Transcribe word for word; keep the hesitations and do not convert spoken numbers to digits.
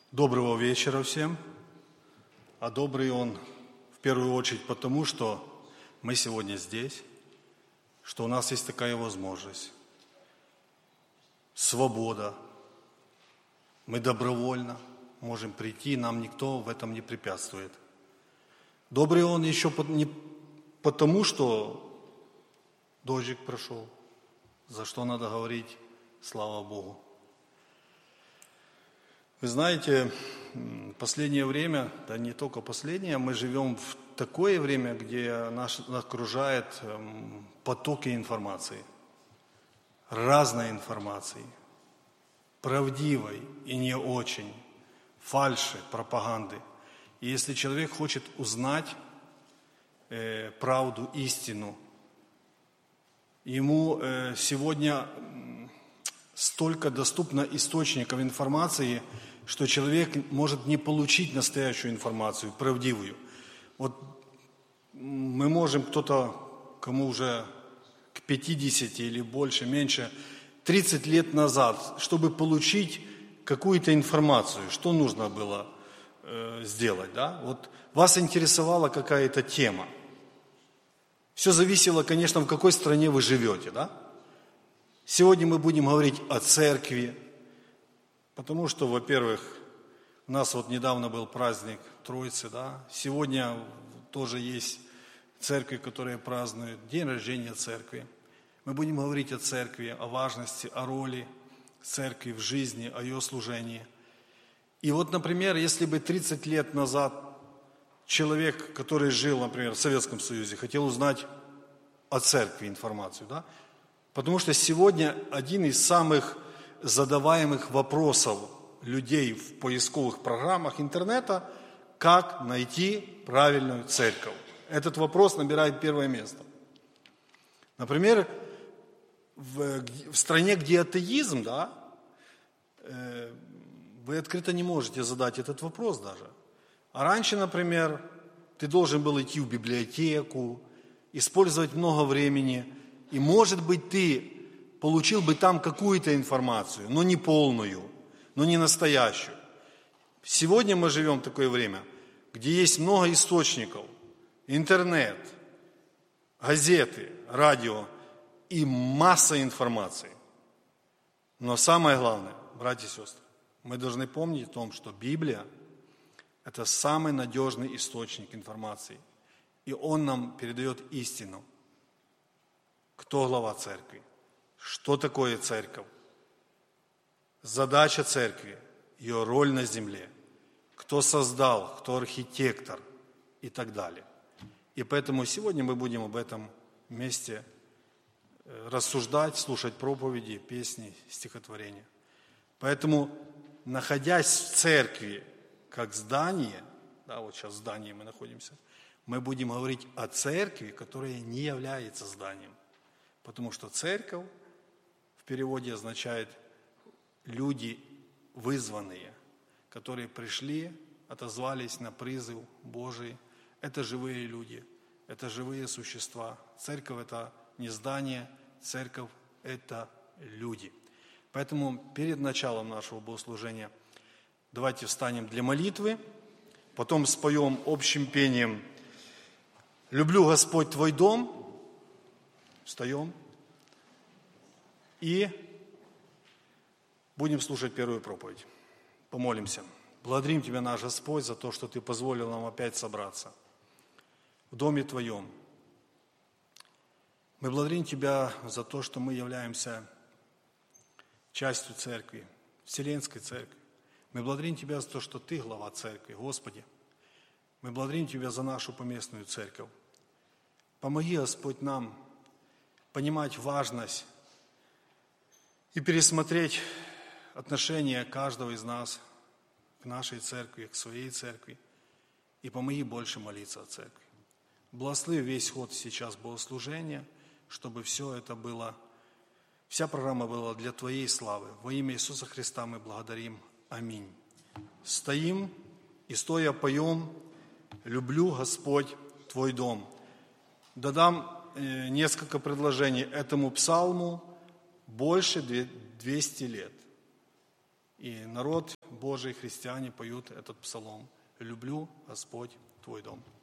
Доброго вечера всем. А добрый он в первую очередь потому, что мы сегодня здесь, что у нас есть такая возможность. Свобода. Мы добровольно можем прийти, нам никто в этом не препятствует. Добрый он еще не потому, что дождик прошел, за что надо говорить слава Богу. Вы знаете, последнее время, да не только последнее, мы живем в такое время, где нас окружает потоки информации, разной информации, правдивой и не очень, фальши, пропаганды. И если человек хочет узнать э, правду, истину, ему э, сегодня столько доступно источников информации, что человек может не получить настоящую информацию, правдивую. Вот мы можем, кто-то, кому уже к пятидесяти или больше, меньше, тридцать лет назад, чтобы получить какую-то информацию, что нужно было э, сделать, да? Вот вас интересовала какая-то тема. Все зависело, конечно, в какой стране вы живете, да? Сегодня мы будем говорить о церкви, потому что, во-первых, у нас вот недавно был праздник Троицы, да? Сегодня тоже есть церкви, которые празднуют день рождения церкви. Мы будем говорить о церкви, о важности, о роли церкви в жизни, о ее служении. И вот, например, если бы тридцать лет назад человек, который жил, например, в Советском Союзе, хотел узнать о церкви информацию, да? Потому что сегодня один из самых задаваемых вопросов людей в поисковых программах интернета – как найти правильную церковь. Этот вопрос набирает первое место. Например, в, в стране, где атеизм, да, э, вы открыто не можете задать этот вопрос даже. А раньше, например, ты должен был идти в библиотеку, использовать много времени, и, может быть, ты получил бы там какую-то информацию, но не полную, но не настоящую. Сегодня мы живем в такое время, где есть много источников, интернет, газеты, радио и масса информации. Но самое главное, братья и сестры, мы должны помнить о том, что Библия – это самый надежный источник информации, и он нам передает истину. Кто глава церкви? Что такое церковь? Задача церкви, ее роль на земле. Кто создал, кто архитектор и так далее. И поэтому сегодня мы будем об этом вместе рассуждать, слушать проповеди, песни, стихотворения. Поэтому, находясь в церкви как здании, да, вот сейчас в здании мы находимся, мы будем говорить о церкви, которая не является зданием. Потому что церковь в переводе означает люди вызванные, которые пришли, отозвались на призыв Божий. Это живые люди, это живые существа. Церковь – это не здание, церковь – это люди. Поэтому перед началом нашего богослужения давайте встанем для молитвы, потом споем общим пением «Люблю, Господь, Твой дом». Встаем и будем слушать первую проповедь. Помолимся. Благодарим Тебя, наш Господь, за то, что Ты позволил нам опять собраться в Доме Твоем. Мы благодарим Тебя за то, что мы являемся частью Церкви, Вселенской Церкви. Мы благодарим Тебя за то, что Ты глава Церкви, Господи. Мы благодарим Тебя за нашу поместную Церковь. Помоги, Господь, нам понимать важность и пересмотреть отношение каждого из нас к нашей церкви, к своей церкви. И помоги больше молиться о церкви. Благослови весь ход сейчас богослужения, чтобы все это было, вся программа была для Твоей славы. Во имя Иисуса Христа мы благодарим. Аминь. Стоим и стоя поем «Люблю, Господь, Твой дом». Додам несколько предложений этому псалму больше двухсот лет. И народ Божий, христиане поют этот псалом. «Люблю, Господь, Твой дом».